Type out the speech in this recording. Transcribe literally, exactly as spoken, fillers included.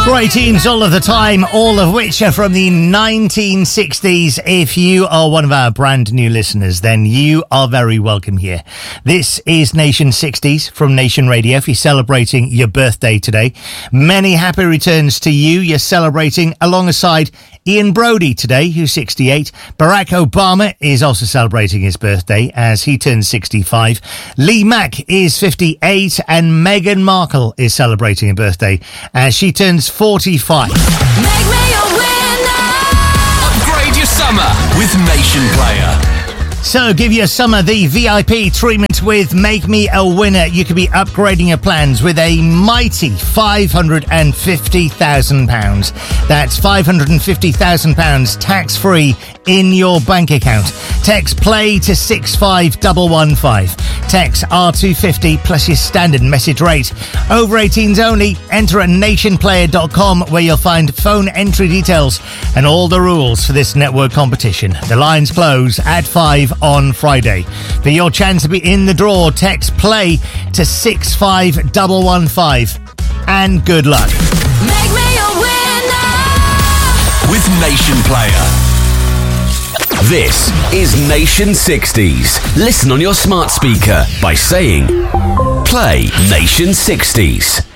Great tunes all of the time, all of which are from the nineteen sixties. If you are one of our brand new listeners, then you are very welcome here. This is Nation sixties from Nation Radio. If you're celebrating your birthday today, many happy returns to you. You're celebrating alongside Ian Brody today, who's sixty-eight. Barack Obama is also celebrating his birthday as he turns sixty-five. Lee Mack is fifty-eight, and Meghan Markle is celebrating a birthday as she turns forty-five. Make me a winner. Upgrade your summer with Nation Player. So give your summer the V I P treatment with Make Me a Winner. You could be upgrading your plans with a mighty five hundred fifty thousand pounds. That's five hundred fifty thousand pounds tax-free in your bank account. Text PLAY to six five one one five. Text R two fifty plus your standard message rate. Over eighteens only. Enter at nation player dot com where you'll find phone entry details and all the rules for this network competition. The lines close at five on Friday. For your chance to be in the draw, text PLAY to six five one one five. And good luck. Make me a winner. With Nation Player. This is Nation sixties. Listen on your smart speaker by saying, Play Nation sixties.